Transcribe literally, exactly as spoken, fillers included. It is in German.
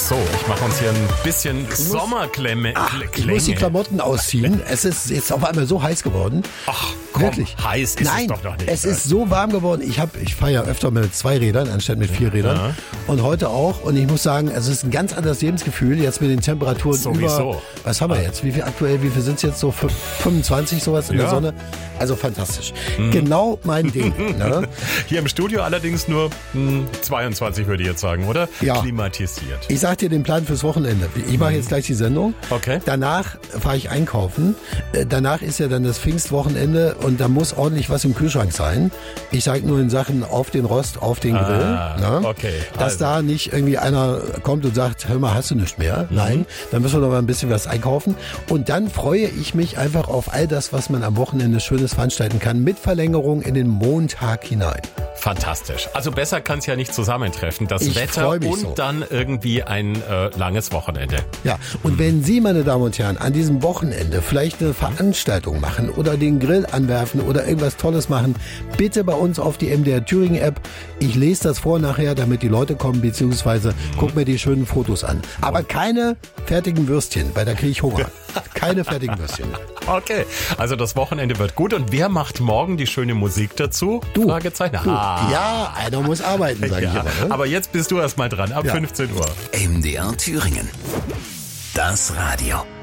So, ich mache uns hier ein bisschen Sommerklemme. Ach, Klänge. ich muss die Klamotten ausziehen. Es ist jetzt auf einmal so heiß geworden. Ach, komm, wirklich. Heiß ist Nein, es doch noch nicht. es ne? ist so warm geworden. Ich hab, ich fahre ja öfter mit zwei Rädern anstatt mit vier Rädern. Ja. Und heute auch. Und ich muss sagen, es ist ein ganz anderes Lebensgefühl. Jetzt mit den Temperaturen Sowieso. über, was haben wir jetzt? Wie viel aktuell, wie viel sind es jetzt? So fünfundzwanzig sowas in Ja. der Sonne? Also fantastisch. Mhm. Genau mein Ding. Ne? Hier im Studio allerdings nur hm, zweiundzwanzig, würde ich jetzt sagen, oder? Ja. Klimatisiert. Ich sag dir den Plan fürs Wochenende. Ich mache jetzt gleich die Sendung. Okay. Danach fahre ich einkaufen. Äh, Danach ist ja dann das Pfingstwochenende und da muss ordentlich was im Kühlschrank sein. Ich sage nur in Sachen auf den Rost, auf den Grill. Ah, ne? okay. Dass Also. da nicht irgendwie einer kommt und sagt, hör mal, hast du nichts mehr? Mhm. Nein, dann müssen wir noch mal ein bisschen was einkaufen. Und dann freue ich mich einfach auf all das, was man am Wochenende Schönes veranstalten kann, mit Verlängerung in den Montag hinein. Fantastisch. Also besser kann es ja nicht zusammentreffen. Das Ich Wetter freu mich und so. dann irgendwie ein äh, langes Wochenende. Ja, und wenn Sie, meine Damen und Herren, an diesem Wochenende vielleicht eine Veranstaltung machen oder den Grill anwerfen oder irgendwas Tolles machen, bitte bei uns auf die M D R Thüringen App. Ich lese das vor nachher, damit die Leute kommen, beziehungsweise guck mir die schönen Fotos an. Aber keine fertigen Würstchen, weil da kriege ich Hunger. Keine fertigen Würstchen. Okay, also das Wochenende wird gut. Und wer macht morgen die schöne Musik dazu? Du. Fragezeichen. Du. Ah. Ja, einer muss arbeiten, sage Ja, ich aber. Ne? aber jetzt bist du erst mal dran, ab Ja. fünfzehn Uhr. M D R Thüringen. Das Radio.